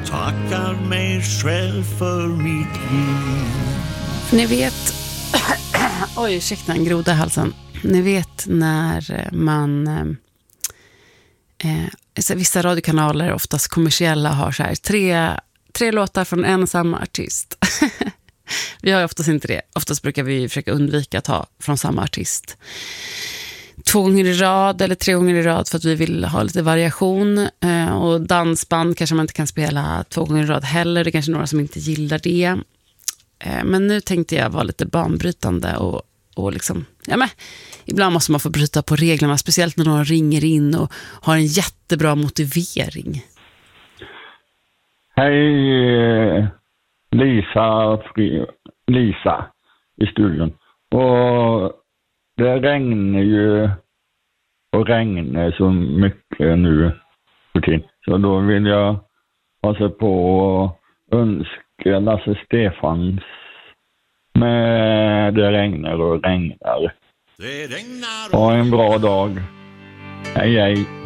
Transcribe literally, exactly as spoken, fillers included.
tackar mig själv för mitt liv. Ni vet... Oj, ursäkta, en groda i halsen. Ni vet när man... Eh, vissa radiokanaler, oftast kommersiella, har så här tre, tre låtar från en samma artist. Vi har ju oftast inte det. Oftast brukar vi försöka undvika att ha från samma artist två gånger i rad eller tre gånger i rad för att vi vill ha lite variation. Eh, och dansband kanske man inte kan spela två gånger i rad heller. Det är kanske några som inte gillar det. Eh, men nu tänkte jag vara lite banbrytande och, och liksom, ja men, ibland måste man få bryta på reglerna, speciellt när någon ringer in och har en jättebra motivering. Hej Lisa, Fri, Lisa i studion. Och det regnar ju och regnar så mycket nu för tiden. Så då vill jag passa på att önska Lasse Stefans med Det regnar och regnar. Det regnar. Ha en bra dag. Hej hej.